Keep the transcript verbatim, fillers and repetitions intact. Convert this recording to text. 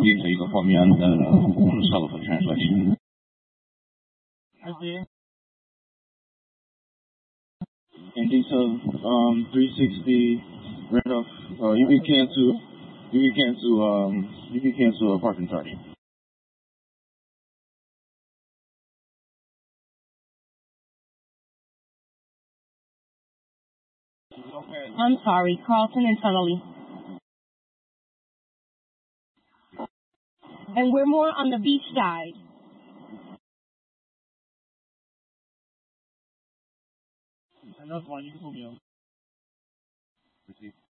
Okay, so you can put me on the on the seller for translation. I see. In detail, um, three sixty, rent off, uh, you can cancel, you can cancel, um, you can cancel a parking target. I'm sorry, Carlton and Tunnelly. And we're more on the beach side. Enough one, you can put me on. Let's see.